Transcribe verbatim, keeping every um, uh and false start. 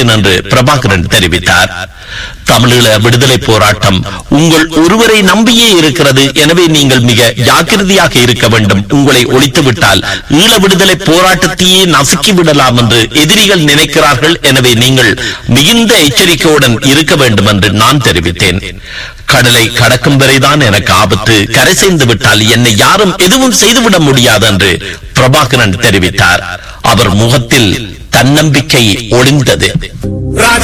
நம்பினேன் என்று பிரபாகரன் தெரிவித்தார். தமிழீழ விடுதலை போராட்டம் உங்கள் ஒருவரை நம்பியே இருக்கிறது. எனவே நீங்கள் மிக ஜாக்கிரதையாக இருக்க வேண்டும். உங்களை ஒழித்துவிட்டால் ஈழ விடுதலை போராட்டத்தையே நசுக்கி விடலாம் என்று எதிரிகள் நினைக்கிறார்கள். எனவே நீங்கள் மிகுந்த எச்சரிக்கையுடன் இருக்க வேண்டும் என்று நான் தெரிவித்தேன். கடலை கடக்கும் வரைதான் எனக்கு ஆபத்து. கரை சேர்ந்து விட்டால் என்னை யாரும் எதுவும் செய்துவிட முடியாது என்று பிரபாகரன் தெரிவித்தார். அவர் முகத்தில் தன்னம்பிக்கை ஒளிந்தது.